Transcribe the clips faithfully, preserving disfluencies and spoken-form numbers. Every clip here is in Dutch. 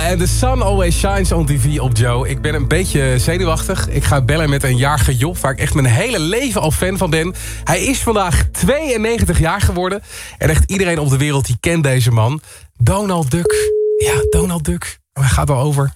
en The Sun Always Shines on T V op Joe. Ik ben een beetje zenuwachtig. Ik ga bellen met een jarige Job, waar ik echt mijn hele leven al fan van ben. Hij is vandaag tweeënnegentig jaar geworden. En echt iedereen op de wereld die kent deze man. Donald Duck. Ja, Donald Duck. Waar gaat het al over?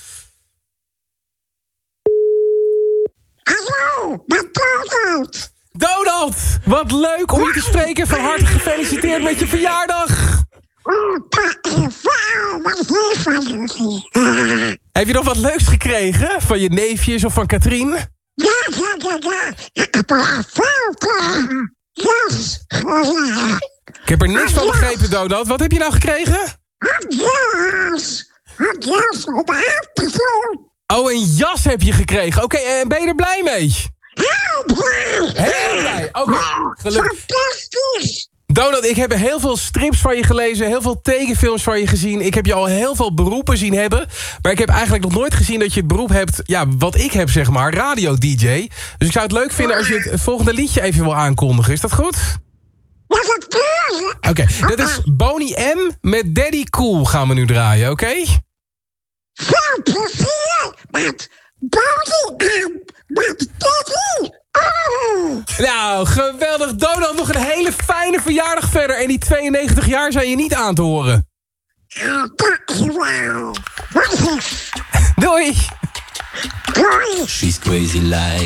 Hallo, met Donald. Donald, wat leuk om je te spreken. Van harte gefeliciteerd met je verjaardag. Oh, wauw, wat leuk van jullie. Heb je nog wat leuks gekregen? Van je neefjes of van Katrien? Ja, ja, ja, ja. Ik heb al een foto. Yes. Ja. Ik heb er niks van begrepen, Donald. Wat heb je nou gekregen? Yes. Yes, op de Oh, een jas heb je gekregen. Oké, okay, en ben je er blij mee? Heel blij. Heel blij. Oké, okay, gelukkig. Fantastisch. Donald, ik heb heel veel strips van je gelezen, heel veel tekenfilms van je gezien. Ik heb je al heel veel beroepen zien hebben. Maar ik heb eigenlijk nog nooit gezien dat je het beroep hebt, ja, wat ik heb, zeg maar, radio-D J. Dus ik zou het leuk vinden als je het volgende liedje even wil aankondigen. Is dat goed? Ja, dat wil ik. Oké, okay, dat is Boney M met Daddy Cool gaan we nu draaien, oké? Okay? Veel plezier met Boney M met Daddy. Oh. Nou, geweldig. Donald, nog een hele fijne verjaardag verder. En die tweeënnegentig jaar zijn je niet aan te horen. Ja, dankjewel. Wat is? Doei. Doei. She's crazy like